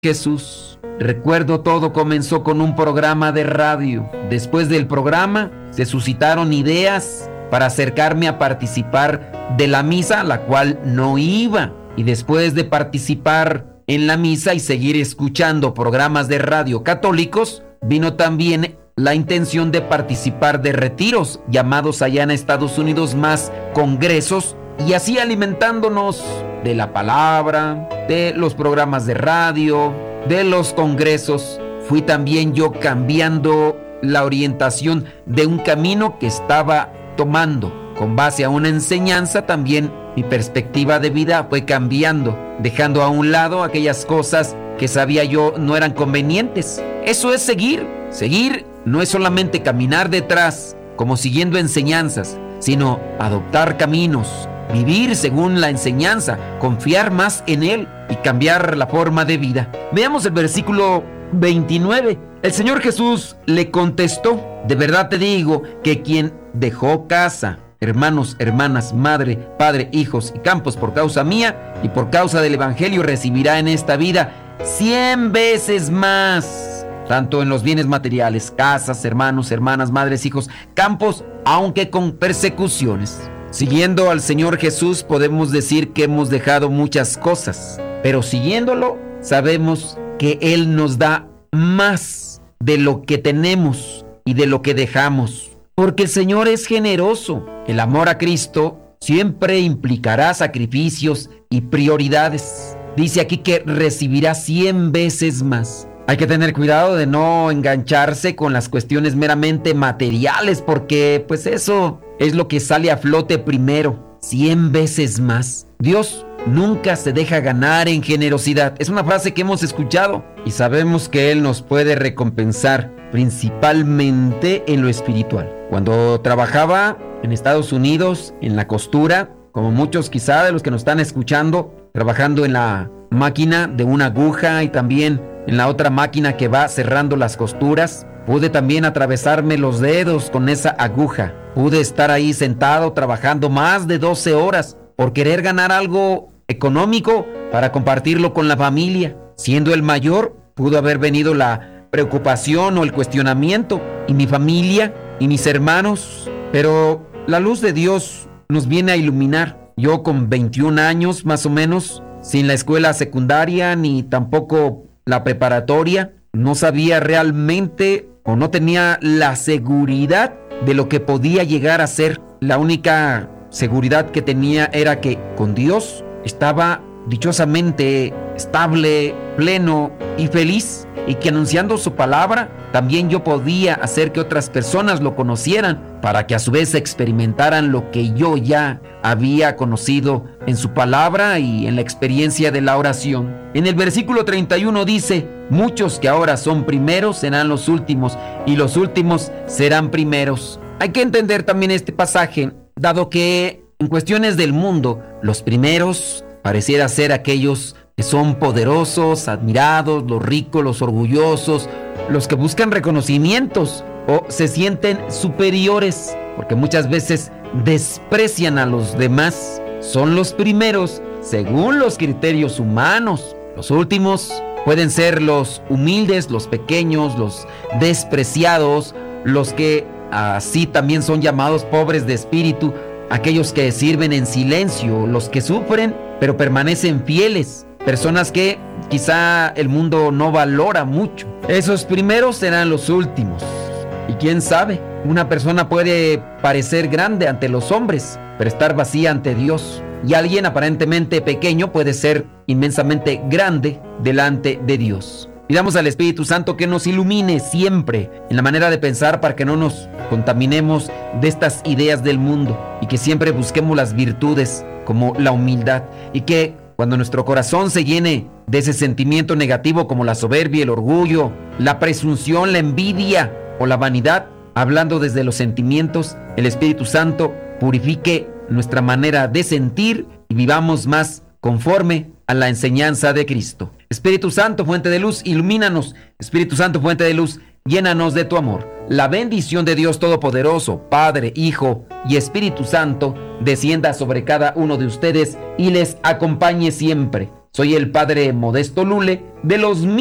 Jesús. Recuerdo todo comenzó con un programa de radio. Después del programa se suscitaron ideas para acercarme a participar de la misa, a la cual no iba. Y después de participar en la misa y seguir escuchando programas de radio católicos, vino también la intención de participar de retiros, llamados allá en Estados Unidos más congresos, y así alimentándonos de la palabra, de los programas de radio, de los congresos. Fui también yo cambiando la orientación de un camino que estaba tomando. Con base a una enseñanza también mi perspectiva de vida fue cambiando, dejando a un lado aquellas cosas que sabía yo no eran convenientes. Eso es seguir. Seguir no es solamente caminar detrás, como siguiendo enseñanzas, sino adoptar caminos, vivir según la enseñanza, confiar más en Él y cambiar la forma de vida. Veamos el versículo 29. El Señor Jesús le contestó: de verdad te digo que quien dejó casa, hermanos, hermanas, madre, padre, hijos y campos por causa mía y por causa del Evangelio recibirá en esta vida 100 veces más, tanto en los bienes materiales, casas, hermanos, hermanas, madres, hijos, campos, aunque con persecuciones. Siguiendo al Señor Jesús podemos decir que hemos dejado muchas cosas, pero siguiéndolo sabemos que Él nos da más de lo que tenemos y de lo que dejamos, porque el Señor es generoso. El amor a Cristo siempre implicará sacrificios y prioridades. Dice aquí que recibirá 100 veces más. Hay que tener cuidado de no engancharse con las cuestiones meramente materiales, porque pues eso es lo que sale a flote primero. 100 veces más. Dios nunca se deja ganar en generosidad. Es una frase que hemos escuchado y sabemos que Él nos puede recompensar, principalmente en lo espiritual. Cuando trabajaba en Estados Unidos, en la costura, como muchos quizá de los que nos están escuchando, trabajando en la máquina de una aguja y también en la otra máquina que va cerrando las costuras, pude también atravesarme los dedos con esa aguja. Pude estar ahí sentado trabajando más de 12 horas por querer ganar algo económico para compartirlo con la familia. Siendo el mayor, pudo haber venido la preocupación o el cuestionamiento, y mi familia y mis hermanos, pero la luz de Dios nos viene a iluminar. Yo con 21 años más o menos, sin la escuela secundaria ni tampoco la preparatoria, no sabía realmente o no tenía la seguridad de lo que podía llegar a ser. La única seguridad que tenía era que con Dios estaba dichosamente estable, pleno y feliz, y que anunciando su palabra también yo podía hacer que otras personas lo conocieran, para que a su vez experimentaran lo que yo ya había conocido en su palabra y en la experiencia de la oración. En el versículo 31 dice: muchos que ahora son primeros serán los últimos, y los últimos serán primeros. Hay que entender también este pasaje, dado que en cuestiones del mundo, los primeros pareciera ser aquellos que son poderosos, admirados, los ricos, los orgullosos, los que buscan reconocimientos o se sienten superiores, porque muchas veces desprecian a los demás. Son los primeros según los criterios humanos. Los últimos pueden ser los humildes, los pequeños, los despreciados, los que así también son llamados pobres de espíritu, aquellos que sirven en silencio, los que sufren pero permanecen fieles, personas que quizá el mundo no valora mucho. Esos primeros serán los últimos. Y quién sabe, una persona puede parecer grande ante los hombres, pero estar vacía ante Dios. Y alguien aparentemente pequeño puede ser inmensamente grande delante de Dios. Pidamos al Espíritu Santo que nos ilumine siempre en la manera de pensar, para que no nos contaminemos de estas ideas del mundo, y que siempre busquemos las virtudes como la humildad, y que cuando nuestro corazón se llene de ese sentimiento negativo como la soberbia, el orgullo, la presunción, la envidia o la vanidad, hablando desde los sentimientos, el Espíritu Santo purifique nuestra manera de sentir y vivamos más conforme a la enseñanza de Cristo. Espíritu Santo, fuente de luz, ilumínanos. Espíritu Santo, fuente de luz, llénanos de tu amor. La bendición de Dios Todopoderoso, Padre, Hijo y Espíritu Santo, descienda sobre cada uno de ustedes y les acompañe siempre. Soy el padre Modesto Lule de los